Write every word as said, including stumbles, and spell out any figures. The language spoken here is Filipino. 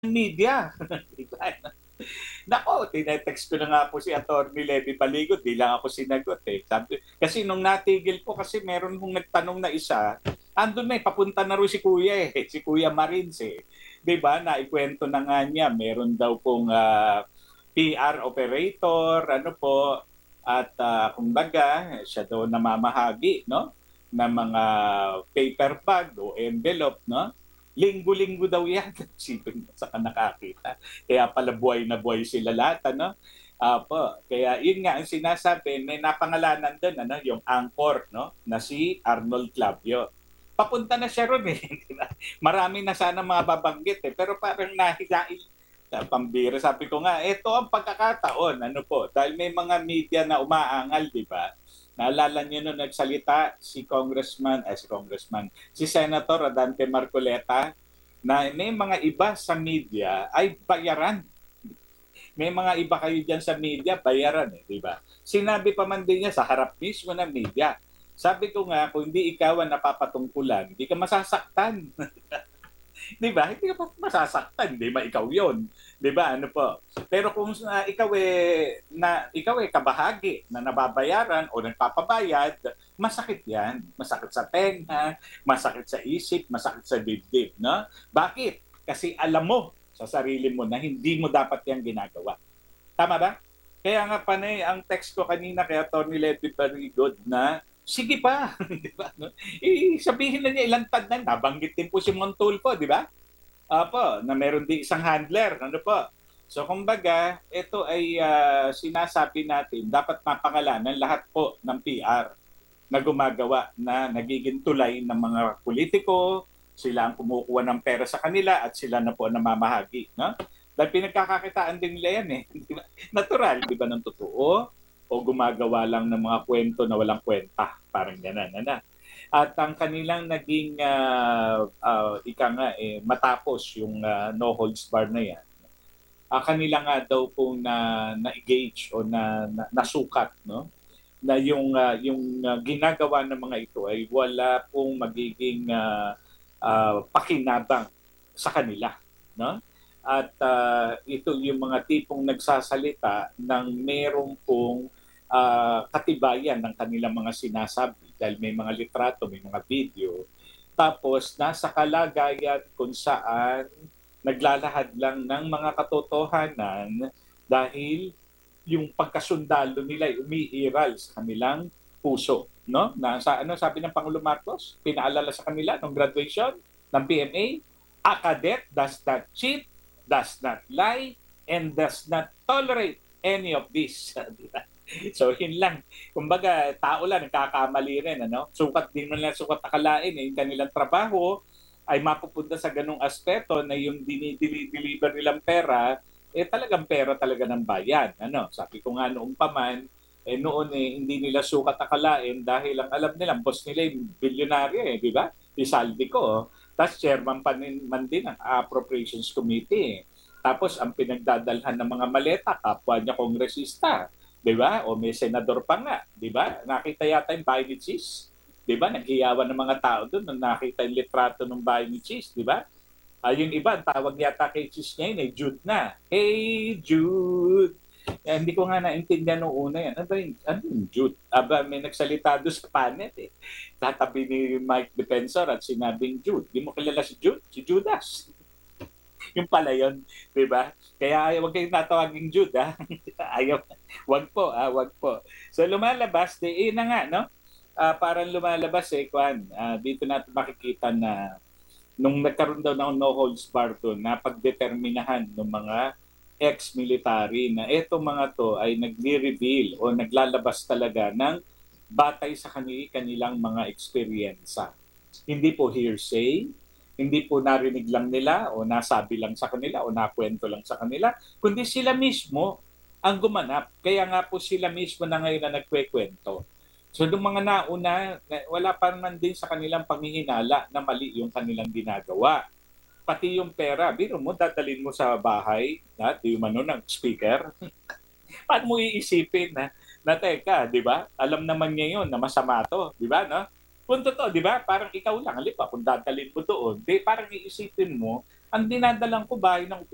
Media, 'di ba? Naku, tine-text ko na nga po si Attorney Levy Baligot, 'di lang ako sinagot, eh. Sabi kasi nung natigil po kasi meron hong nagtanong na isa, andun na, eh, papunta na raw si kuya, eh, si Kuya Marins, eh. 'Di ba, naikwento na nga niya meron daw pong, ah, P R operator, ano po, at, ah, kumbaga siya daw namamahagi 'no, ng mga paper bag o envelope 'no. Linggo-linggo daw 'yan, isipin mo saan ka nakakita. Kaya pala buhay na buhay sila lahat ano. Opo, kaya yun nga ang sinasabi, may napangalanan dun ano, yung anchor 'no, na si Arnold Clavio. Papunta na siya ro'n, eh, 'di ba? Marami na sanang mababanggit, eh, pero parang nahiyain ah, pambira. Sabi ko nga, eto ang pagkakataon ano po, dahil may mga media na umaangal, 'di ba? Naalala niyo nung nagsalita si Congressman ay si Congressman, si Senator Rodante Marcoleta na may mga iba sa media ay bayaran. May mga iba kayo diyan sa media bayaran, eh, 'di ba? Sinabi pa man din niya sa harap mismo ng media. Sabi ko nga, kung hindi ikaw ang napapatungkulan, hindi ka masasaktan. 'Di ba? Hindi ka pa masasaktan, 'di ba? Ikaw 'yon, 'di ba? Ano po? Pero kung uh, ikaw eh na ikaw eh kabahagi na nababayaran o nagpapabayad, masakit 'yan. Masakit sa tenga, masakit sa isip, masakit sa dibdib, no? Bakit? Kasi alam mo sa sarili mo na hindi mo dapat 'yang ginagawa. Tama ba? Kaya nga panay ang text ko kanina kay Attorney Levy Baligot na sige pa, 'di ba, no? Eh, sabihin na niya ilantad na, nabanggit din po si Montulfo, 'di ba? Opo, na meron din isang handler, ano po. So kumbaga, ito ay ah, sinasabi natin, dapat mapangalanan lahat po ng P R na gumagawa na nagiging tulay ng mga politiko, sila ang kumukuha ng pera sa kanila at sila na po ang namamahagi, no? Dahil pinagkakakitaan din nila yan, eh. Di ba? Natural, di ba, ng totoo? O gumagawa lang ng mga kwento na walang kwenta. Parang gano'n, ano? At ang kanilang naging, ah, ah, ika nga, eh, matapos yung ah, no holds bar na yan, ah, kanila nga daw pong na, na-engage o na, na, nasukat, no? Na yung, ah, yung ah, ginagawa ng mga ito ay wala pong magiging ah, ah, pakinabang sa kanila, no? At ah, ito yung mga tipong nagsasalita ng merong pong ah, katibayan ng kanilang mga sinasabi dahil may mga litrato, may mga video. Tapos nasa kalagayan kung saan naglalahad lang ng mga katotohanan dahil yung pagkasundalo nila ay umiiral sa kanilang puso, no? Na sa ano sabi ng Pangulo Marcos, pinaalala sa kanila nung graduation ng P M A, a cadet does not cheat, does not lie, and does not tolerate any of this. Di ba? So yun lang. Kumbaga, tao lang nagkakamali rin, ano? Sukat din man lang sukat akalain eh, yung kanilang trabaho ay mapupunta sa ganung aspeto na yung dinideliver nilang pera eh talagang pera talaga ng bayan. Ano, sabi ko nga noong paman, eh noon eh hindi nila sukat akalain dahil ang alam nila, boss nila yung bilyonaryo eh, di ba? Si Saldi ko, oh. Tapos chairman pa rin, man din ang Appropriations Committee. Eh. Tapos ang pinagdadalhan ng mga maleta, kapwa niya kongresista. Di ba? O may senador pa nga. Di ba? Nakita yata yung bahay ni Cheese. Di ba? Naghiyawan ng mga tao doon nung nakita yung litrato ng bahay ni Cheese. Di ba? Uh, yung iba, ang tawag yata kay Cheese niya yun, eh, Jude na. Hey, Jude! Eh, hindi ko nga naintindihan nung una yan. Ano ba yung, ano yung Jude? Aba, may nagsalita doon sa panel eh. Tatabi ni Mike Defensor at sinabing Jude. Di mo kilala si Jude? Si Judas. Yung pala yun, di ba? Kaya huwag kayong natawaging Jude, ha? Ayaw. Wag po, ha? Wag po. So lumalabas, di, eh na nga, no? Uh, parang lumalabas eh, Kwan. Uh, dito natin makikita na nung nagkaroon daw ng no holds bar doon, napagdeterminahan ng mga ex-military na etong mga to ay nagre-reveal o naglalabas talaga ng batay sa kanil- kanilang mga eksperyensa. Hindi po hearsay, hindi po narinig lang nila o nasabi lang sa kanila o nakwento lang sa kanila, kundi sila mismo ang gumanap. Kaya nga po sila mismo na ngayon na nagkwekwento. So nung mga nauna, wala pa man din sa kanilang panghihinala na mali yung kanilang ginagawa. Pati yung pera, biro mo, dadalhin mo sa bahay, na, di man nun, ng speaker. Paano mo iisipin na, na teka, di ba? Alam naman niya yun na masama to, di ba? No? Kung totoo, di ba? Parang ikaw lang, alipa, kung dadalhin mo doon, di, parang iisipin mo, ang dinadalang ko bahay ng